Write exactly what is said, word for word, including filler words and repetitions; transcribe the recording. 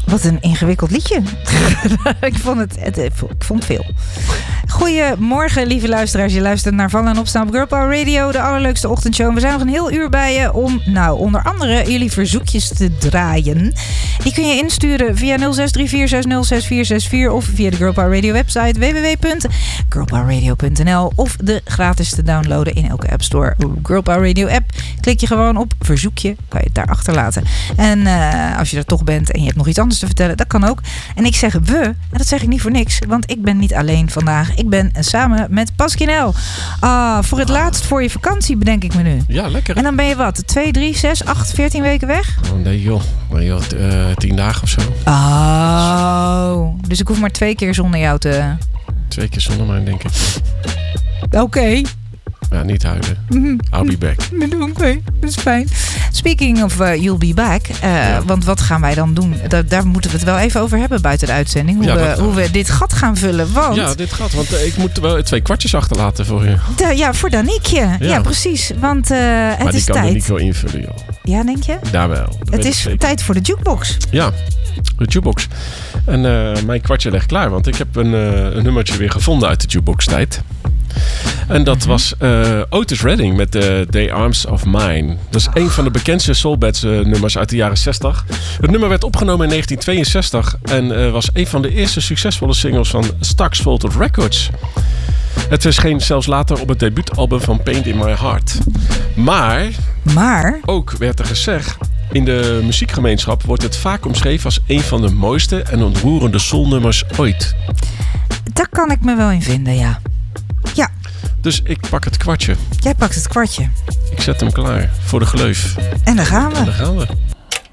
Wat een ingewikkeld liedje. ik, vond het, het, ik vond het veel. Goedemorgen, lieve luisteraars. Je luistert naar Vallen en Opstaan op Girl Power Radio, de allerleukste ochtendshow. We zijn nog een heel uur bij je om, nou, onder andere jullie verzoekjes te draaien. Die kun je insturen via nul zes drie vier zes nul zes vier zes vier of via de Girl Power Radio website w w w punt girl power radio punt n l of de gratis te downloaden in elke App Store Girl Power Radio app. Klik je gewoon op verzoekje, kan je het daar achterlaten. En uh, als je er toch bent en je hebt nog iets anders te vertellen, dat kan ook. En ik zeg we, en dat zeg ik niet voor niks, want ik ben niet alleen vandaag. Ik ben samen met Pasquinel. Ah, voor het laatst voor je vakantie, bedenk ik me nu. Ja, lekker. En dan ben je wat? twee, drie, zes, acht, veertien weken weg? Oh, nee joh, maar joh t- uh, tien dagen of zo. Oh, dus ik hoef maar twee keer zonder jou te... Twee keer zonder mij, denk ik. Oké. Okay. Ja, niet huilen. I'll be back. Oké, okay, dat is fijn. Speaking of uh, you'll be back. Uh, ja. Want wat gaan wij dan doen? Da- daar moeten we het wel even over hebben buiten de uitzending. Hoe, ja, we, hoe we dit gat gaan vullen. Want... Ja, dit gat. Want uh, ik moet wel twee kwartjes achterlaten voor je. Da- ja, voor Daniekje. Ja, ja precies. Want uh, het maar is die kan tijd. Nico invullen, joh. Ja, denk je? Ja, wel. Het is tijd voor de jukebox. Ja, de jukebox. En uh, mijn kwartje ligt klaar. Want ik heb een, uh, een nummertje weer gevonden uit de jukebox tijd. En dat was uh, Otis Redding met uh, They Arms of Mine. Dat is oh. een van de bekendste soulbeds uh, nummers uit de jaren zestig. Het nummer werd opgenomen in negentien tweeënzestig en uh, was een van de eerste succesvolle singles van Stax Volted Records. Het verscheen zelfs later op het debuutalbum van Pain in My Heart. Maar, maar ook werd er gezegd, in de muziekgemeenschap wordt het vaak omschreven als een van de mooiste en ontroerende soulnummers ooit. Daar kan ik me wel in vinden, ja. Ja. Dus ik pak het kwartje. Jij pakt het kwartje. Ik zet hem klaar voor de gleuf. En daar gaan we. En daar gaan we.